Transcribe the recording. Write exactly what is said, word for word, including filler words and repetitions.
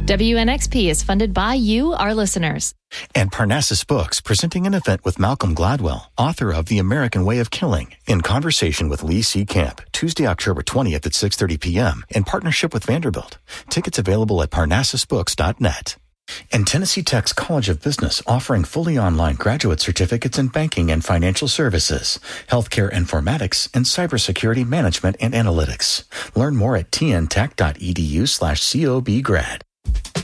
W N X P is funded by you, our listeners. And Parnassus Books, presenting an event with Malcolm Gladwell, author of The American Way of Killing, in conversation with Lee C. Camp, Tuesday, October twentieth at six thirty p.m. in partnership with Vanderbilt. Tickets available at parnassus books dot net. And Tennessee Tech's College of Business, offering fully online graduate certificates in banking and financial services, healthcare informatics, and cybersecurity management and analytics. Learn more at t n tech dot e d u slash c o b grad.